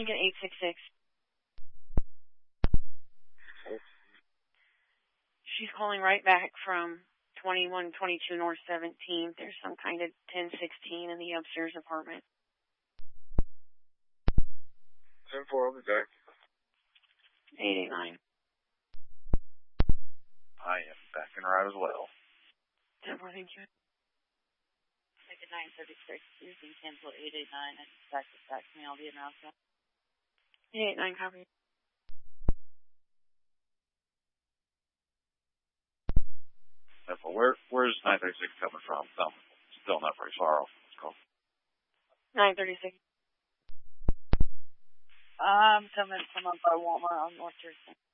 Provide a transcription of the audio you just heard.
Lincoln 866. She's calling right back from 2122 North 17th. There's some kind of 1016 in the upstairs apartment. 10-4, I'll be back. 889. I am back in right as well. 10-4, thank you. Ticket 936, using cancel 889, and back to me, I'll be announced. 889, copy. Where's 936 coming from? Still not very far off. Let's go. 936. I'm coming from up by Walmart on North Jersey.